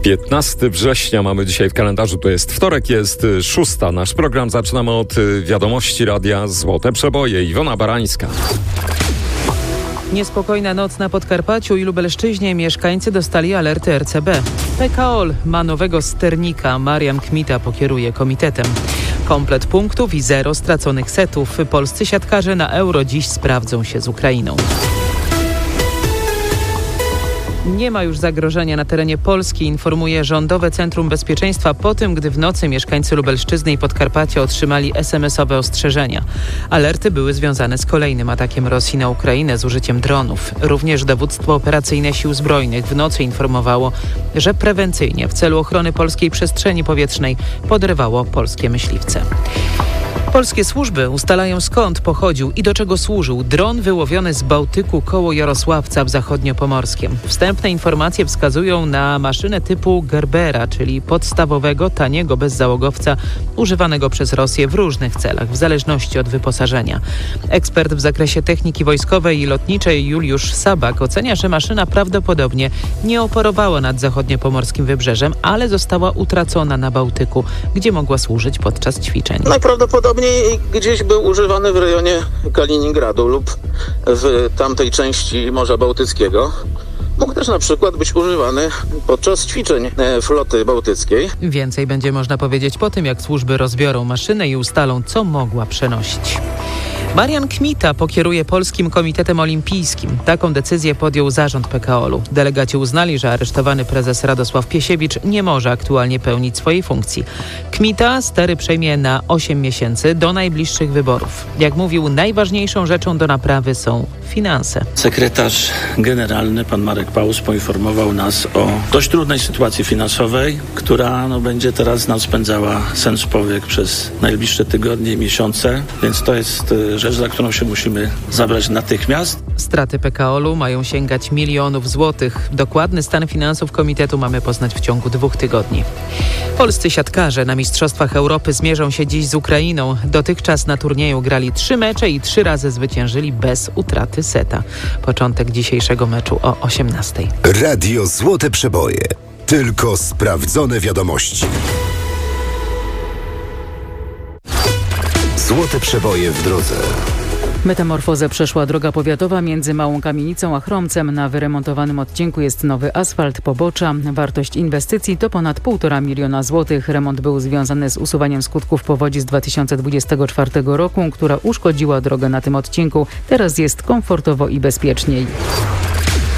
15 września mamy dzisiaj w kalendarzu, to jest wtorek, jest 6. Nasz program zaczynamy od wiadomości Radia Złote Przeboje. Iwona Barańska. Niespokojna noc na Podkarpaciu i Lubelszczyźnie. Mieszkańcy dostali alerty RCB. PKOL ma nowego sternika. Marian Kmita pokieruje komitetem. Komplet punktów i 0 straconych setów. Polscy siatkarze na Euro dziś sprawdzą się z Ukrainą. Nie ma już zagrożenia na terenie Polski, informuje Rządowe Centrum Bezpieczeństwa po tym, gdy w nocy mieszkańcy Lubelszczyzny i Podkarpacia otrzymali SMS-owe ostrzeżenia. Alerty były związane z kolejnym atakiem Rosji na Ukrainę z użyciem dronów. Również dowództwo operacyjne Sił Zbrojnych w nocy informowało, że prewencyjnie w celu ochrony polskiej przestrzeni powietrznej podrywało polskie myśliwce. Polskie służby ustalają, skąd pochodził i do czego służył dron wyłowiony z Bałtyku koło Jarosławca w Zachodniopomorskiem. Wstępne informacje wskazują na maszynę typu Gerbera, czyli podstawowego, taniego bezzałogowca używanego przez Rosję w różnych celach, w zależności od wyposażenia. Ekspert w zakresie techniki wojskowej i lotniczej Juliusz Sabak ocenia, że maszyna prawdopodobnie nie operowała nad zachodniopomorskim wybrzeżem, ale została utracona na Bałtyku, gdzie mogła służyć podczas ćwiczeń. Najprawdopodobniej gdzieś był używany w rejonie Kaliningradu lub w tamtej części Morza Bałtyckiego. Mógł też na przykład być używany podczas ćwiczeń floty bałtyckiej. Więcej będzie można powiedzieć po tym, jak służby rozbiorą maszynę i ustalą, co mogła przenosić. Marian Kmita pokieruje Polskim Komitetem Olimpijskim. Taką decyzję podjął zarząd PKOL-u. Delegaci uznali, że aresztowany prezes Radosław Piesiewicz nie może aktualnie pełnić swojej funkcji. Kmita stery przejmie na 8 miesięcy do najbliższych wyborów. Jak mówił, najważniejszą rzeczą do naprawy są finanse. Sekretarz generalny, pan Marek Paus, poinformował nas o dość trudnej sytuacji finansowej, która będzie teraz nam spędzała sen z powiek przez najbliższe tygodnie i miesiące, więc to jest rzecz, za którą się musimy zabrać natychmiast. Straty PKOL-u mają sięgać milionów złotych. Dokładny stan finansów komitetu mamy poznać w ciągu 2 tygodni. Polscy siatkarze na Mistrzostwach Europy zmierzą się dziś z Ukrainą. Dotychczas na turnieju grali 3 mecze i 3 razy zwyciężyli bez utraty seta. Początek dzisiejszego meczu o 18:00. Radio Złote Przeboje. Tylko sprawdzone wiadomości. Złote Przeboje w drodze. Metamorfozę przeszła droga powiatowa między Małą Kamienicą a Chromcem. Na wyremontowanym odcinku jest nowy asfalt, pobocza. Wartość inwestycji to ponad 1,5 miliona złotych. Remont był związany z usuwaniem skutków powodzi z 2024 roku, która uszkodziła drogę na tym odcinku. Teraz jest komfortowo i bezpieczniej.